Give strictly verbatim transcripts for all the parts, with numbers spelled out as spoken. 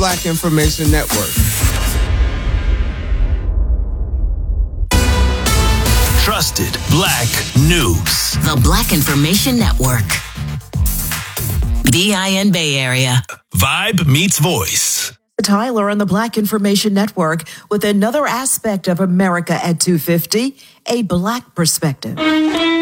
Black Information Network. Trusted Black News. The Black Information Network. B I N Bay Area. Vibe meets voice. Tyler on the Black Information Network with another aspect of America at two fifty, a Black perspective. The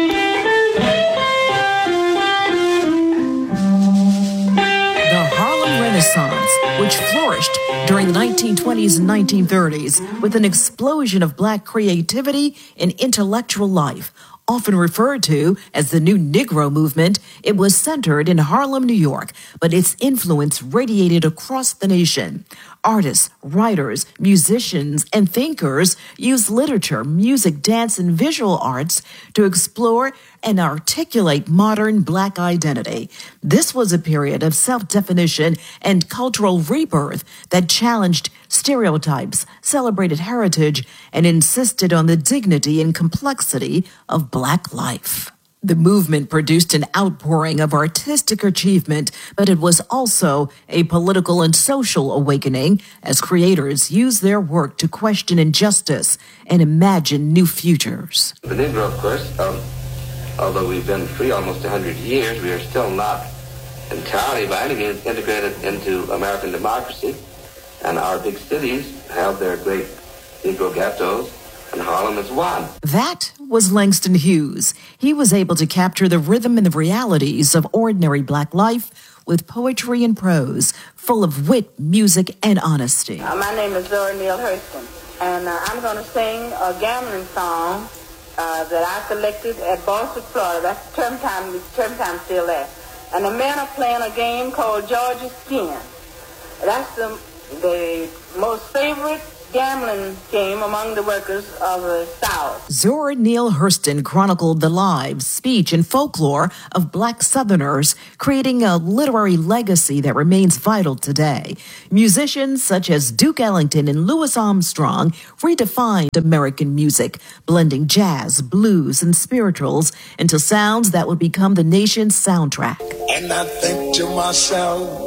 Harlem Renaissance, which flourished during the nineteen twenties and nineteen thirties with an explosion of Black creativity and intellectual life, often referred to as the New Negro Movement, it was centered in Harlem, New York, but its influence radiated across the nation. Artists, writers, musicians, and thinkers used literature, music, dance, and visual arts to explore and articulate modern Black identity. This was a period of self-definition and cultural rebirth that challenged stereotypes, celebrated heritage, and insisted on the dignity and complexity of Black life. The movement produced an outpouring of artistic achievement, but it was also a political and social awakening as creators used their work to question injustice and imagine new futures. The Negro, of course, um, although we've been free almost one hundred years, we are still not entirely by any means integrated into American democracy. And our big cities have their great Negro ghettos, and Harlem is one. That was Langston Hughes. He was able to capture the rhythm and the realities of ordinary Black life with poetry and prose, full of wit, music, and honesty. Uh, my name is Zora Neale Hurston, and uh, I'm going to sing a gambling song uh, that I selected at Boston, Florida. That's term time, term time still there. And the men are playing a game called Georgia Skin. That's the the most favorite gambling game among the workers of the South. Zora Neale Hurston chronicled the lives, speech, and folklore of Black Southerners, creating a literary legacy that remains vital today. Musicians such as Duke Ellington and Louis Armstrong redefined American music, blending jazz, blues, and spirituals into sounds that would become the nation's soundtrack. And I think to myself,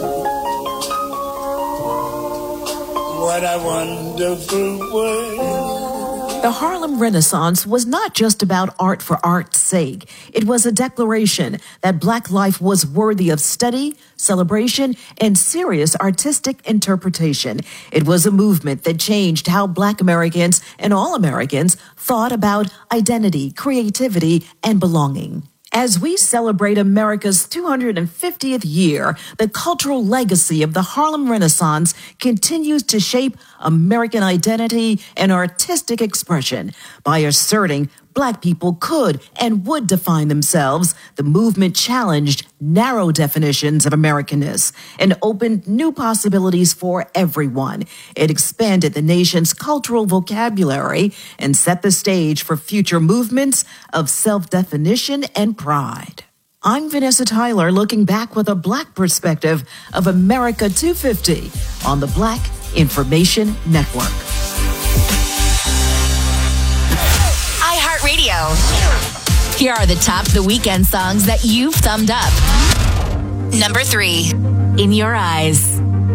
what a wonderful world. The Harlem Renaissance was not just about art for art's sake. It was a declaration that Black life was worthy of study, celebration, and serious artistic interpretation. It was a movement that changed how Black Americans and all Americans thought about identity, creativity, and belonging. As we celebrate America's two hundred fiftieth year, the cultural legacy of the Harlem Renaissance continues to shape American identity and artistic expression. By asserting Black people could and would define themselves, the movement challenged narrow definitions of Americanness and opened new possibilities for everyone. It expanded the nation's cultural vocabulary and set the stage for future movements of self-definition and pride. I'm Vanessa Tyler, looking back with a Black perspective of America two fifty on the Black Information Network. Radio. Here are the top the weekend songs that you've thumbed up. Number three, In Your Eyes.